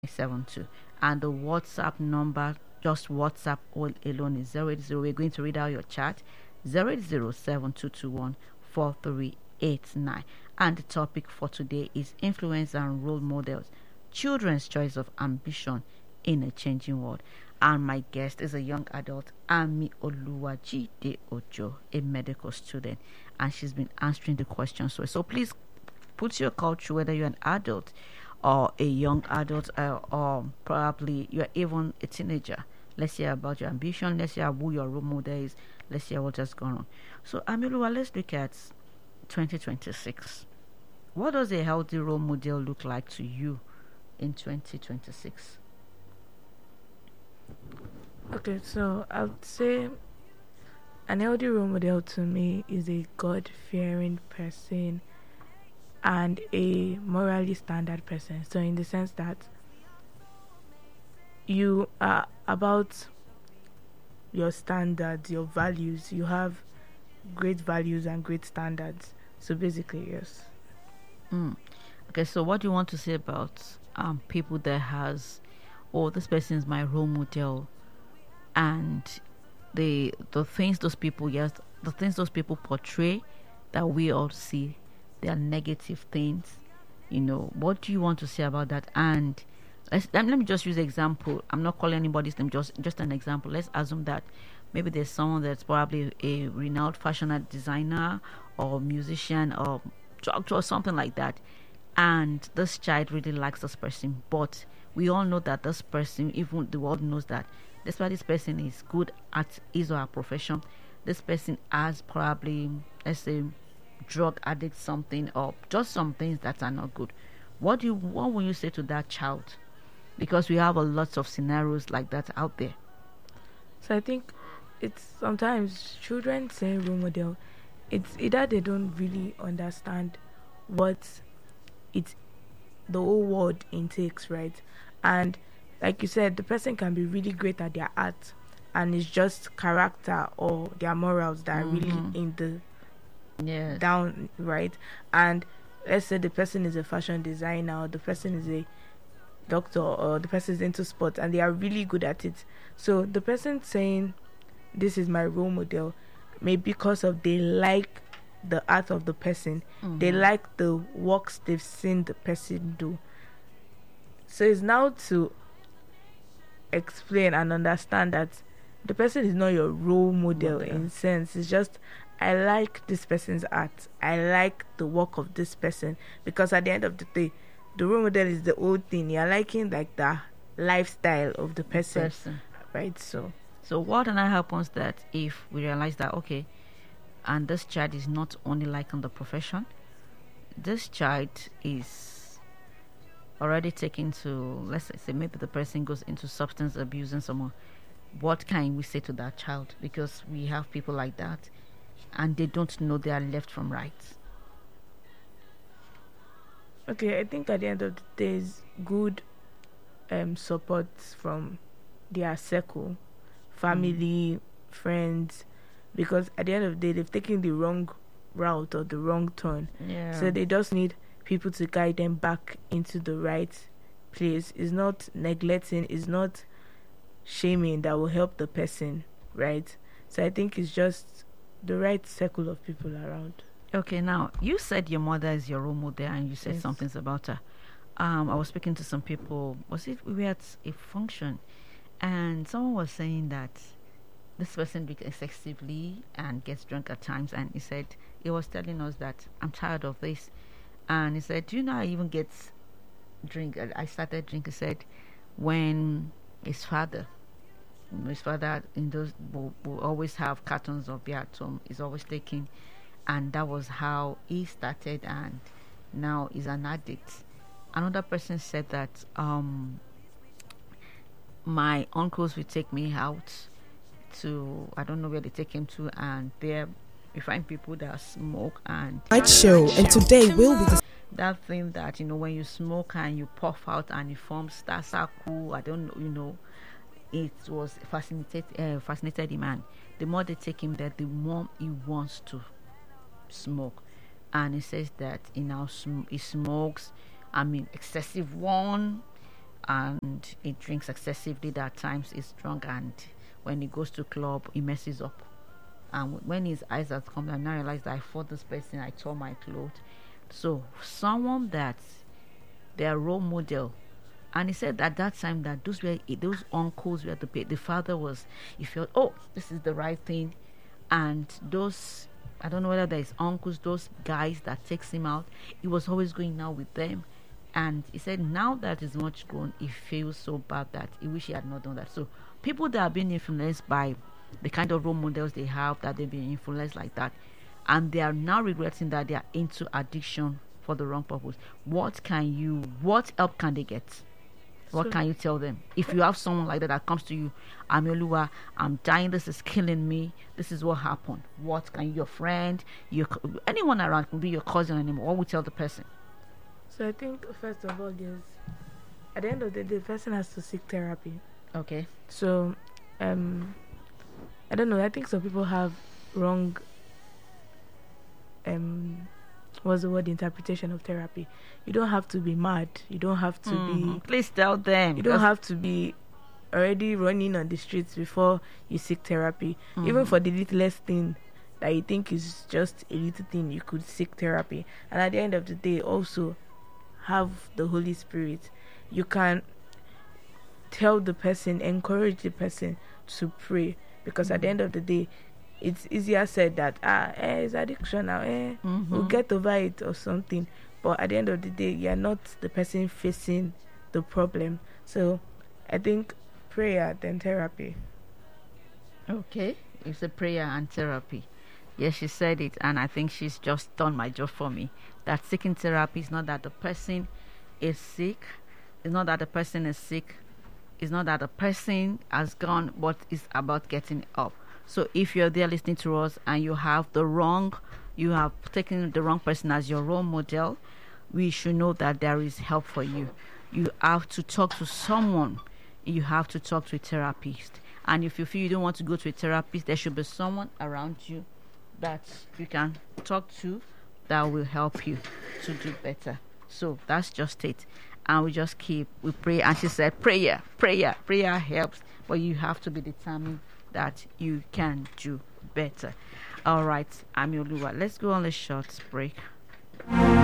72. And the WhatsApp number, just WhatsApp all alone, is 080. We're going to read out your chat, 08072214389. And the topic for today is influence and role models, children's choice of ambition in a changing world. And my guest is a young adult, Ami Oluwajide Ojo, a medical student, and she's been answering the questions. So please put your culture, whether you're an adult or a young adult, or probably you're even a teenager. Let's hear about your ambition. Let's hear who your role model is. Let's hear what has gone on. So, Amiluwa, let's look at 2026. What does a healthy role model look like to you in 2026? Okay, so I would say an healthy role model to me is a God-fearing person and a morally standard person. So in the sense that you are about your standards, your values, you have great values and great standards. So basically, yes. Okay, so what do you want to say about people that has, this person is my role model, and the things those people, yes, the things those people portray that we all see, they are negative things. What do you want to say about that? And let me just use an example. I'm not calling anybody's name, just an example. Let's assume that maybe there's someone that's probably a renowned fashion designer or musician or doctor or something like that, and this child really likes this person, but we all know that this person, even the world knows that despite this person is good at his or her profession, this person has probably, let's say, drug addict something, or just some things that are not good. What will you say to that child? Because we have a lot of scenarios like that out there. So I think it's sometimes children say role model, it's either they don't really understand what it's the whole world intakes, right? And like you said, the person can be really great at their art, and it's just character or their morals that are really in the down, right? And let's say the person is a fashion designer, or the person is a doctor, or the person is into sports, and they are really good at it. So the person saying this is my role model may because of they like the art of the person, they like the works they've seen the person do. So it's now to explain and understand that the person is not your role model in sense. It's just, I like this person's art, I like the work of this person, because at the end of the day, the role model is the old thing. You're liking like the lifestyle of the person. Right? So what now happens that if we realize that, okay, and this child is not only liking the profession, this child is already taken to, let's say maybe the person goes into substance abuse and so on. What can we say to that child? Because we have people like that, and they don't know they are left from right. Okay, I think at the end of the day, is good support from their circle, family, friends, because at the end of the day, they've taken the wrong route or the wrong turn. So they just need people to guide them back into the right place. It's not neglecting, it's not shaming that will help the person, right? So I think it's just the right circle of people around. Okay, now you said your mother is your role model, and you said some things about her. I was speaking to some people. We were at a function, and someone was saying that this person drinks excessively and gets drunk at times, and he was telling us that I'm tired of this, and he said, do you know I even get drink? I started drinking. He said when his father in those will always have cartons of beer at home. He's always taking, and that was how he started, and now he's an addict. Another person said that my uncles will take me out to, I don't know where they take him to, and there we find people that smoke and Night show, and today will be that thing that when you smoke and you puff out and it forms star circle. I don't know, it was fascinated him, and the more they take him there, the more he wants to smoke. And he says that he smokes, excessive one, and he drinks excessively. That at times he's drunk, and when he goes to club, he messes up. And when his eyes have come, I now realize that I fought this person. I tore my clothes. So someone that their role model, and he said at that time that those uncles were the father was, he felt, oh, this is the right thing, and those, I don't know whether there's uncles, those guys that takes him out, he was always going out with them. And he said now that he's much grown, he feels so bad that he wish he had not done that. So people that are being influenced by the kind of role models they have, that they've been influenced like that, and they are now regretting that they are into addiction for the wrong purpose. What help can they get? What can you tell them? If you have someone like that comes to you, Amioluwa, I'm dying, this is killing me, this is what happened. What can your friend, anyone around, can be your cousin anymore, what would tell the person? So I think first of all, yes, at the end of the day, the person has to seek therapy. Okay. So, I don't know. I think some people have wrong, what's the word, interpretation of therapy. You don't have to be mad. You don't have to be. Please tell them. You don't have to be already running on the streets before you seek therapy. Even for the littlest thing that you think is just a little thing, you could seek therapy. And at the end of the day, also have the Holy Spirit. You can tell the person, encourage the person to pray, because at the end of the day, it's easier said that it's addiction now, we'll get over it or something. But at the end of the day, you're not the person facing the problem. So I think prayer then therapy. Okay, it's a prayer and therapy. Yes, she said it, and I think she's just done my job for me. That seeking therapy is not that the person is sick, it's not that the person is sick, it's not that the person has gone, but it's about getting up. So if you're there listening to us and you have taken the wrong person as your role model, we should know that there is help for you. You have to talk to someone. You have to talk to a therapist. And if you feel you don't want to go to a therapist, there should be someone around you that you can talk to that will help you to do better. So that's just it. And we pray. And she said, prayer helps, but you have to be determined that you can do better. All right, Amioluwa, let's go on a short break.